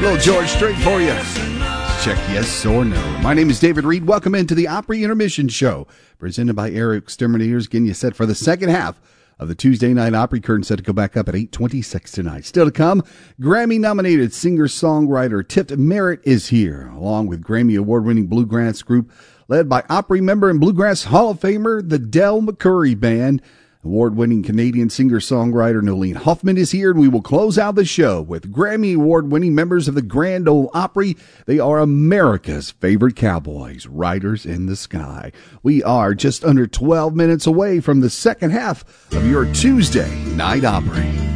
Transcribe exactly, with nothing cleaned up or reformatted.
Little George Strait for you. Check yes or no. My name is David Reed. Welcome into the Opry Intermission Show, presented by Air Exterminators. Getting you set for the second half of the Tuesday Night Opry. Curtain set to go back up at eight twenty-six tonight. Still to come, Grammy-nominated singer-songwriter Tipped Merritt is here, along with Grammy Award-winning bluegrass group led by Opry member and Bluegrass Hall of Famer, the Del McCoury Band. Award-winning Canadian singer-songwriter Nolene Hoffman is here, and we will close out the show with Grammy Award-winning members of the Grand Ole Opry. They are America's favorite cowboys, Riders in the Sky. We are just under twelve minutes away from the second half of your Tuesday Night Opry.